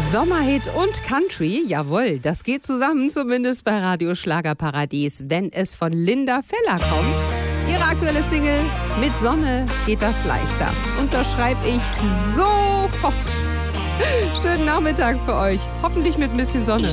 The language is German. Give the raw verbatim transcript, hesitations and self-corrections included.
Sommerhit und Country, jawohl, das geht zusammen, zumindest bei Radio Schlagerparadies, wenn es von Linda Feller kommt. Ihre aktuelle Single Mit Sonne geht das leichter. Unterschreibe ich sofort. Schönen Nachmittag für euch, hoffentlich mit ein bisschen Sonne.